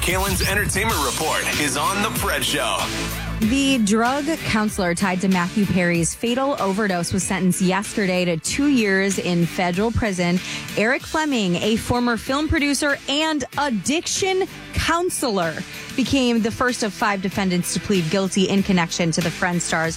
Kalen's entertainment report is on The Fred Show. The drug counselor tied to Matthew Perry's fatal overdose was sentenced yesterday to 2 years in federal prison. Eric Fleming, a former film producer and addiction counselor, became the first of 5 defendants to plead guilty in connection to the Friends star's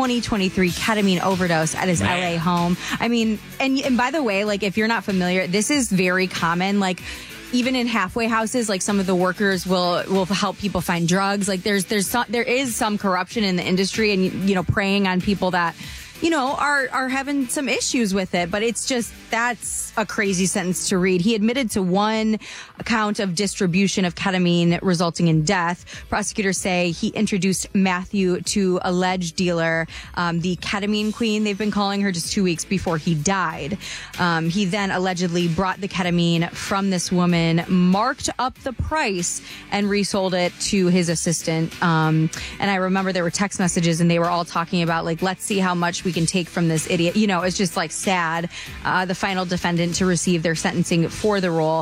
2023 ketamine overdose at his LA home. I mean, and by the way, like, if you're not familiar, this is very common. Like, even in halfway houses, like, some of the workers will help people find drugs. Like, there is some corruption in the industry, and, you know, preying on people that, you know, are having some issues with it. But it's just, that's a crazy sentence to read. He admitted to 1 count of distribution of ketamine resulting in death. Prosecutors say he introduced Matthew to alleged dealer, the ketamine queen, they've been calling her, just 2 weeks before he died. He then allegedly brought the ketamine from this woman, marked up the price, and resold it to his assistant. And I remember there were text messages, and they were all talking about, like, let's see how much we can take from this idiot. You know, it's just, like, sad. The final defendant to receive their sentencing for the role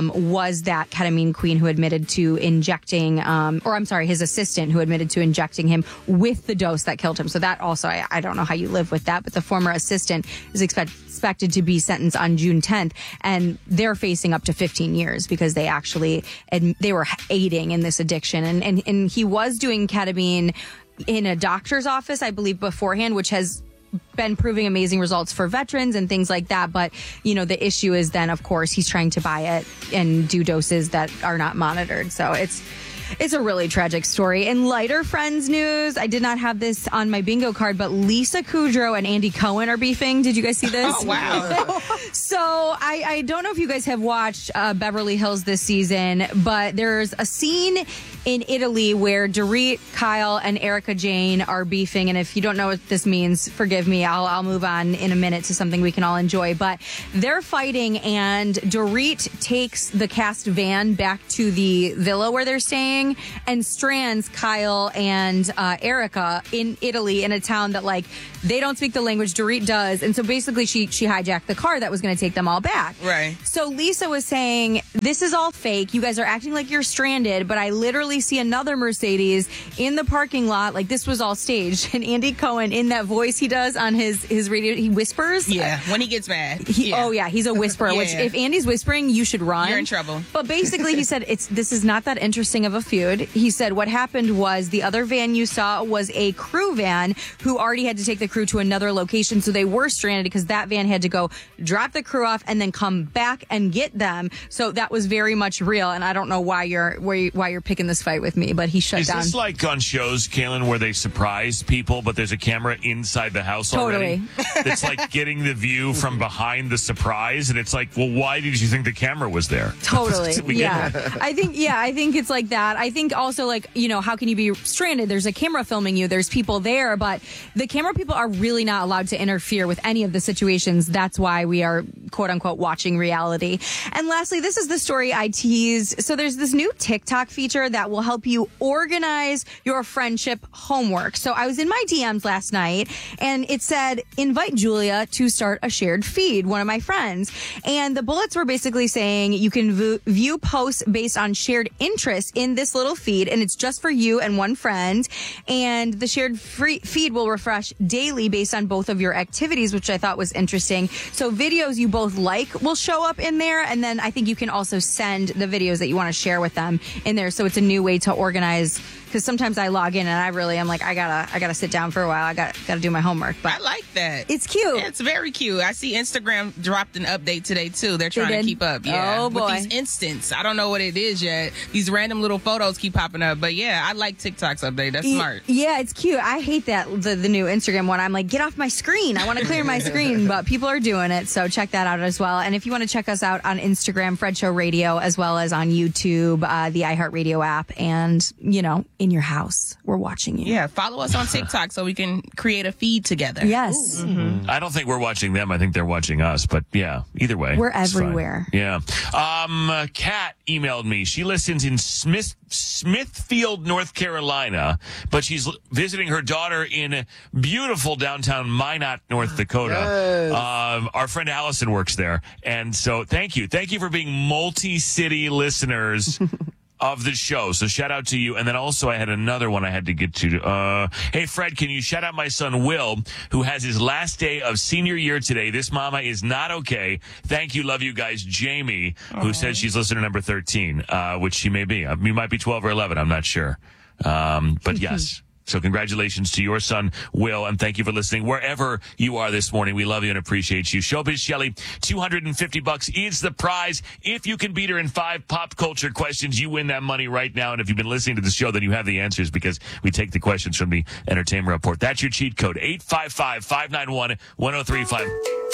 was that ketamine queen who admitted to injecting, his assistant who admitted to injecting him with the dose that killed him. So that also, I don't know how you live with that, but the former assistant is expected to be sentenced on June 10th, and they're facing up to 15 years because they actually, they were aiding in this addiction. And he was doing ketamine in a doctor's office, I believe, beforehand, which has been proving amazing results for veterans and things like that. But, you know, the issue is then, of course, he's trying to buy it and do doses that are not monitored. So it's a really tragic story. In lighter Friends news, I did not have this on my bingo card, but Lisa Kudrow and Andy Cohen are beefing. Did you guys see this? Oh, wow. So I don't know if you guys have watched Beverly Hills this season, but there's a scene in Italy where Dorit, Kyle, and Erica Jane are beefing. And if you don't know what this means, forgive me. I'll move on in a minute to something we can all enjoy. But they're fighting, and Dorit takes the cast van back to the villa where they're staying and strands Kyle and Erica in Italy, in a town that, like, they don't speak the language. Dorit does. And so basically she hijacked the car that was going to take them all back. Right. So Lisa was saying, this is all fake. You guys are acting like you're stranded, but I literally see another Mercedes in the parking lot. Like, this was all staged. And Andy Cohen, in that voice he does on his radio, he whispers. Yeah, when he gets mad. Oh, yeah, he's a whisperer, Yeah. Which, if Andy's whispering, you should run. You're in trouble. But basically, he said, this is not that interesting of a feud. He said what happened was the other van you saw was a crew van who already had to take the crew to another location. So they were stranded because that van had to go drop the crew off and then come back and get them. So that was very much real. And I don't know why you're picking this fight with me, but he shut down. Is this like on shows, Kalen, where they surprise people, but there's a camera inside the house already? Totally. It's like getting the view from behind the surprise, and it's like, well, why did you think the camera was there? Totally. Yeah. I think it's like that. I think also, like, you know, how can you be stranded? There's a camera filming you. There's people there, but the camera people are really not allowed to interfere with any of the situations. That's why we are, quote unquote, watching reality. And lastly, this is the story I teased. So there's this new TikTok feature that will help you organize your friendship homework. So I was in my DMs last night, and it said, invite Julia to start a shared feed, one of my friends. And the bullets were basically saying you can view posts based on shared interests in this little feed, and it's just for you and one friend. And the shared feed will refresh daily based on both of your activities, which I thought was interesting. So videos you both like will show up in there, and then I think you can also send the videos that you want to share with them in there. So it's a new way to organize, because sometimes I log in and I'm like, I gotta sit down for a while. I gotta do my homework. But I like that. It's cute. It's very cute. I see Instagram dropped an update today too. They're trying to keep up. Yeah. Oh boy. With these instants. I don't know what it is yet. These random little photos keep popping up. But yeah, I like TikTok's update. That's smart. Yeah, it's cute. I hate that the new Instagram one. I'm like, get off my screen. I want to clear my screen. But people are doing it. So check that out as well. And if you want to check us out on Instagram, Fred Show Radio, as well as on YouTube, the iHeartRadio app, and, you know, in your house, we're watching you. Yeah, follow us on TikTok so we can create a feed together. Yes. Mm-hmm. I don't think we're watching them. I think they're watching us. But yeah, either way. We're everywhere. Fine. Yeah. Kat emailed me. She listens in Smithfield, North Carolina, but she's visiting her daughter in beautiful downtown Minot, North Dakota. Yes. Our friend Allison works there. And so thank you. Thank you for being multi-city listeners of the show. So shout out to you. And then also I had another one I had to get to. Hey, Fred, can you shout out my son, Will, who has his last day of senior year today? This mama is not okay. Thank you. Love you guys. Jamie, who says she's listener number 13, which she may be. You might be 12 or 11. I'm not sure. But yes. So congratulations to your son, Will, and thank you for listening wherever you are this morning. We love you and appreciate you. Showbiz Shelley, $250 is the prize. If you can beat her in 5 pop culture questions, you win that money right now. And if you've been listening to the show, then you have the answers because we take the questions from the Entertainment Report. That's your cheat code, 855-591-1035.